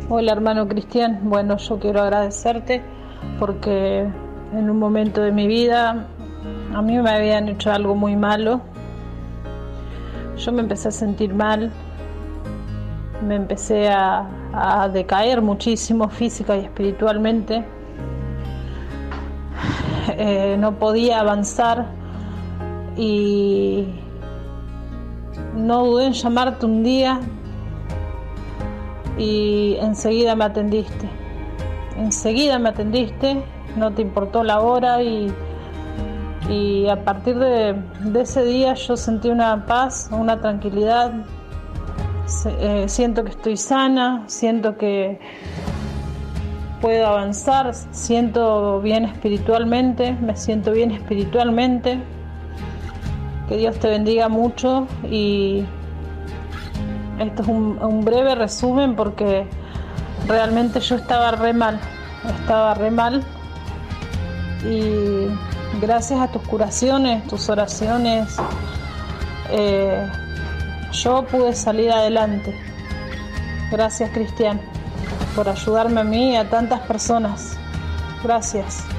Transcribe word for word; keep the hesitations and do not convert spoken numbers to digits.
Hola hermano Cristian, bueno, yo quiero agradecerte porque en un momento de mi vida a mí me habían hecho algo muy malo. Yo me empecé a sentir mal, me empecé a, a decaer muchísimo física y espiritualmente. Eh, no podía avanzar y no dudé en llamarte un día y enseguida me atendiste. Enseguida me atendiste, no te importó la hora y, y a partir de, de ese día yo sentí una paz, una tranquilidad. Eh, siento que estoy sana, siento que puedo avanzar, siento bien espiritualmente, me siento bien espiritualmente. Que Dios te bendiga mucho y esto es un, un breve resumen porque realmente yo estaba re mal, estaba re mal y gracias a tus curaciones, tus oraciones, eh, yo pude salir adelante. Gracias, Cristian, por ayudarme a mí y a tantas personas. Gracias.